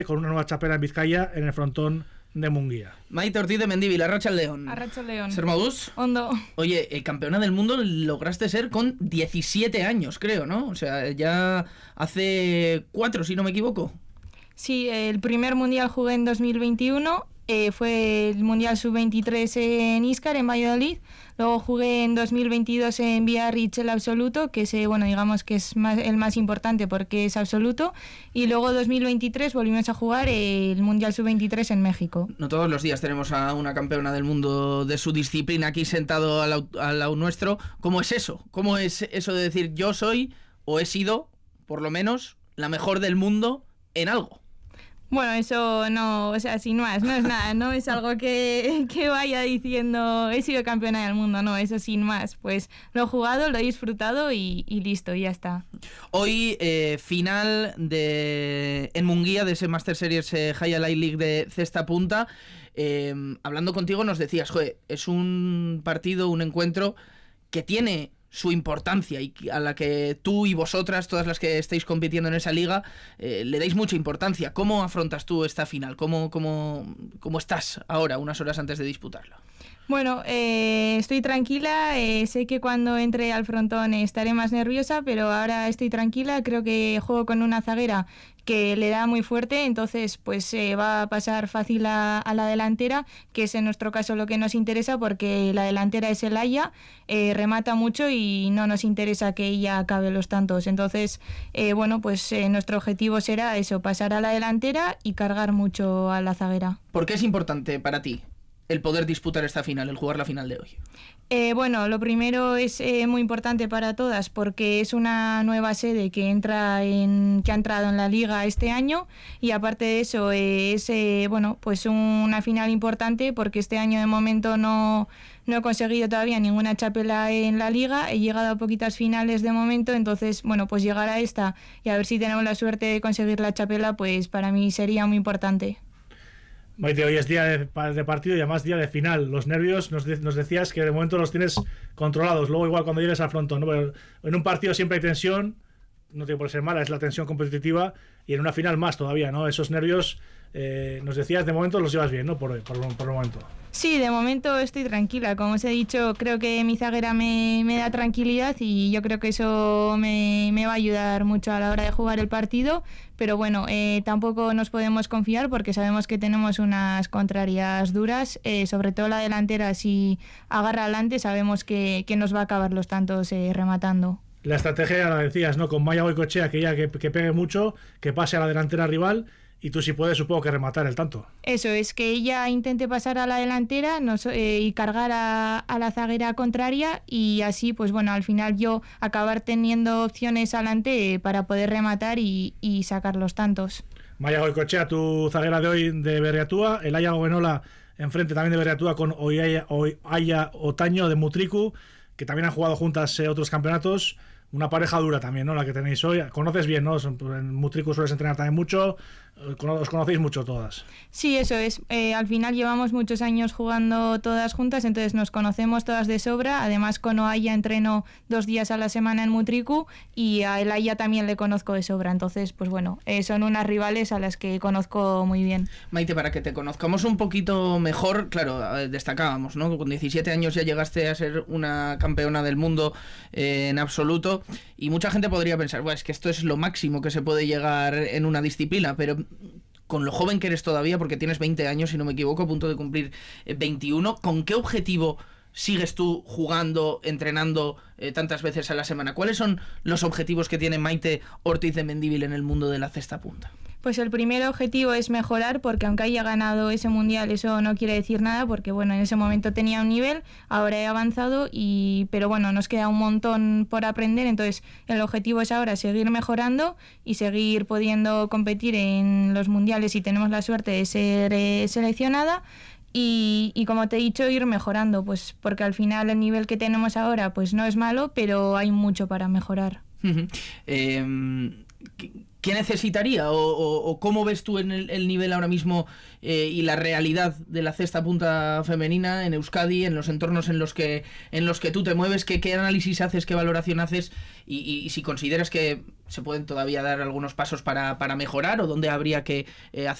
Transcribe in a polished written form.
con una nueva chapela en Vizcaya en el frontón de Munguía. Maite Ortiz de Mendívil, Arratsaldeon. Arratsaldeon. ¿Ser modus? Ondo. Oye, campeona del mundo lograste ser con 17 años, creo, ¿no? O sea, ya hace 4, si no me equivoco. Sí, el primer mundial jugué en 2021. Fue el Mundial Sub-23 en Íscar, en Valladolid. Luego jugué en 2022 en Biarritz el absoluto, que es, bueno, digamos que es el más importante porque es absoluto. Y luego 2023 volvimos a jugar el Mundial Sub-23 en México. No todos los días tenemos a una campeona del mundo de su disciplina aquí sentado al lado nuestro. ¿Cómo es eso? ¿Cómo es eso de decir yo soy o he sido, por lo menos, la mejor del mundo en algo? Bueno, eso no, o sea, sin más, no es nada, no es algo que vaya diciendo he sido campeona del mundo, no, eso sin más, pues lo he jugado, lo he disfrutado y listo, ya está. Hoy final en Munguía de ese Master Series High Elite League de cesta punta. Hablando contigo nos decías, joder, es un partido, un encuentro que tiene su importancia y a la que tú y vosotras, todas las que estáis compitiendo en esa liga, le dais mucha importancia. ¿Cómo afrontas tú esta final? ¿Cómo estás ahora, unas horas antes de disputarla? Bueno, estoy tranquila, sé que cuando entre al frontón estaré más nerviosa, pero ahora estoy tranquila, creo que juego con una zaguera que le da muy fuerte, entonces pues va a pasar fácil a la delantera, que es en nuestro caso lo que nos interesa, porque la delantera es el Aya, remata mucho y no nos interesa que ella acabe los tantos, entonces bueno, pues nuestro objetivo será eso, pasar a la delantera y cargar mucho a la zaguera. ¿Por qué es importante para ti el poder disputar esta final, el jugar la final de hoy? Bueno, lo primero es muy importante para todas porque es una nueva sede que ha entrado en la liga este año y aparte de eso es bueno, pues una final importante porque este año de momento no he conseguido todavía ninguna chapela en la liga, he llegado a poquitas finales de momento, entonces bueno, pues llegar a esta y a ver si tenemos la suerte de conseguir la chapela, pues para mí sería muy importante. Maite, hoy es día de partido y además día de final. Los nervios, nos decías que de momento los tienes controlados. Luego igual cuando llegues al frontón, ¿no? Pero en un partido siempre hay tensión, no tiene por ser mala, es la tensión competitiva, y en una final más todavía, ¿no? Esos nervios, nos decías, de momento los llevas bien, ¿no? Por el momento. Sí, de momento estoy tranquila. Como os he dicho, creo que mi zaguera me da tranquilidad y yo creo que eso me va a ayudar mucho a la hora de jugar el partido. Pero bueno, tampoco nos podemos confiar porque sabemos que tenemos unas contrarias duras. Sobre todo la delantera, si agarra adelante, sabemos que nos va a acabar los tantos rematando. La estrategia ya la decías, ¿no? Con Maya Goicoechea, que pegue mucho, que pase a la delantera rival. Y tú, si puedes, supongo que rematar el tanto. Eso, es que ella intente pasar a la delantera y cargar a la zaguera contraria y así, pues bueno, al final yo acabar teniendo opciones adelante para poder rematar y sacar los tantos. Maya Goicoechea, tu zaguera de hoy de Berriatúa, el Aya Gobenola enfrente también de Berriatúa con Aya Otaño de Mutriku, que también han jugado juntas otros campeonatos. Una pareja dura también, ¿no? La que tenéis hoy. Conoces bien, ¿no? En Mutriku sueles entrenar también mucho. Os conocéis mucho todas. Sí, eso es. Al final llevamos muchos años jugando todas juntas, entonces nos conocemos todas de sobra. Además, con Oaya entreno 2 días a la semana en Mutriku y a Elaya también le conozco de sobra. Entonces, pues bueno, son unas rivales a las que conozco muy bien. Maite, para que te conozcamos un poquito mejor, claro, destacábamos, ¿no? Con 17 años ya llegaste a ser una campeona del mundo en absoluto. Y mucha gente podría pensar, bueno, es que esto es lo máximo que se puede llegar en una disciplina, pero con lo joven que eres todavía, porque tienes 20 años, si no me equivoco, a punto de cumplir 21, ¿con qué objetivo sigues tú jugando, entrenando tantas veces a la semana? ¿Cuáles son los objetivos que tiene Maite Ortiz de Mendívil en el mundo de la cesta punta? Pues el primer objetivo es mejorar, porque aunque haya ganado ese mundial, eso no quiere decir nada, porque bueno, en ese momento tenía un nivel, ahora he avanzado, pero bueno, nos queda un montón por aprender, entonces el objetivo es ahora seguir mejorando y seguir pudiendo competir en los mundiales si tenemos la suerte de ser seleccionada. Y como te he dicho, ir mejorando, pues porque al final el nivel que tenemos ahora pues no es malo, pero hay mucho para mejorar. ¿qué necesitaría? ¿O cómo ves tú en el nivel ahora mismo y la realidad de la cesta punta femenina en Euskadi, en los entornos en los que tú te mueves? ¿Qué análisis haces, qué valoración haces? Y si consideras que se pueden todavía dar algunos pasos para mejorar, o dónde habría que hacer